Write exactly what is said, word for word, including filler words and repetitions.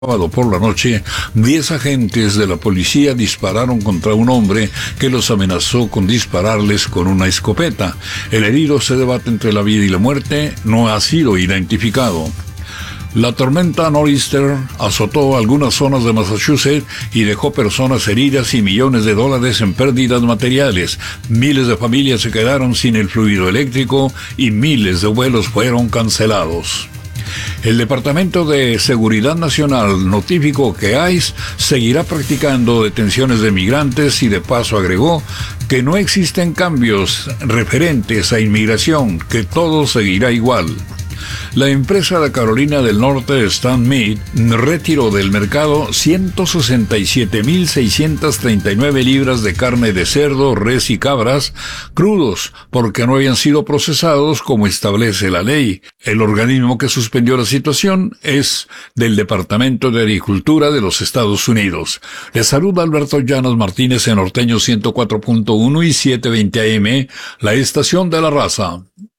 Sábado por la noche, diez agentes de la policía dispararon contra un hombre que los amenazó con dispararles con una escopeta. El herido se debate entre la vida y la muerte, no ha sido identificado. La tormenta Nor'easter azotó algunas zonas de Massachusetts y dejó personas heridas y millones de dólares en pérdidas materiales. Miles de familias se quedaron sin el fluido eléctrico y miles de vuelos fueron cancelados. El Departamento de Seguridad Nacional notificó que ICE seguirá practicando detenciones de migrantes y de paso agregó que no existen cambios referentes a inmigración, que todo seguirá igual. La empresa de Carolina del Norte, Stand Meat, retiró del mercado ciento sesenta y siete mil seiscientas treinta y nueve libras de carne de cerdo, res y cabras crudos porque no habían sido procesados como establece la ley. El organismo que suspendió la situación es del Departamento de Agricultura de los Estados Unidos. Les saluda Alberto Llanos Martínez en Norteño ciento cuatro punto uno y setecientos veinte A M, la estación de la raza.